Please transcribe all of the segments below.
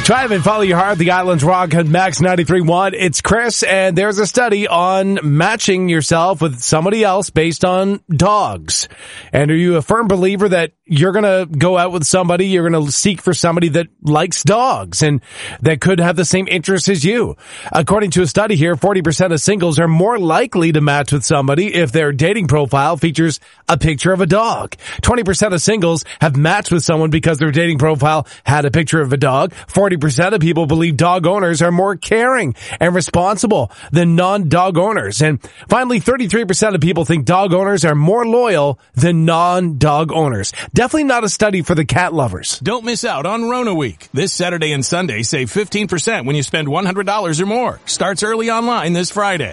Drive and follow your heart. The Islands Rock at Max 93.1. It's Chris, and there's a study on matching yourself with somebody else based on dogs. And are you a firm believer that you're going to go out with somebody, you're going to seek for somebody that likes dogs and that could have the same interests as you? According to a study here, 40% of singles are more likely to match with somebody if their dating profile features a picture of a dog. 20% of singles have matched with someone because their dating profile had a picture of a dog. 40% of people believe dog owners are more caring and responsible than non-dog owners. And finally, 33% of people think dog owners are more loyal than non-dog owners. Definitely not a study for the cat lovers. Don't miss out on Rona Week. This Saturday and Sunday, save 15% when you spend $100 or more. Starts early online this Friday.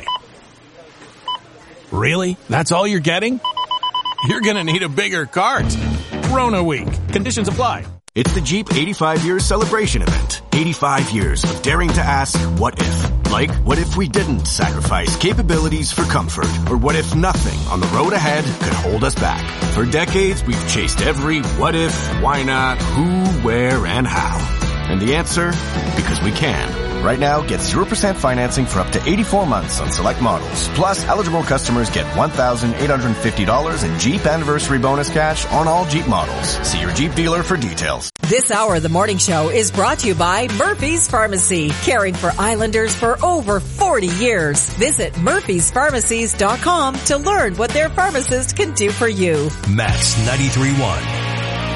Really? That's all you're getting? You're gonna need a bigger cart. Rona Week. Conditions apply. It's the Jeep 85 Years Celebration Event. 85 years of daring to ask, what if? Like, what if we didn't sacrifice capabilities for comfort? Or what if nothing on the road ahead could hold us back? For decades, we've chased every what if, why not, who, where, and how. And the answer? Because we can. Right now, get 0% financing for up to 84 months on select models. Plus, eligible customers get $1,850 in Jeep Anniversary Bonus cash on all Jeep models. See your Jeep dealer for details. This hour of the morning show is brought to you by Murphy's Pharmacy, caring for Islanders for over 40 years. Visit murphyspharmacies.com to learn what their pharmacist can do for you. Max 93.1.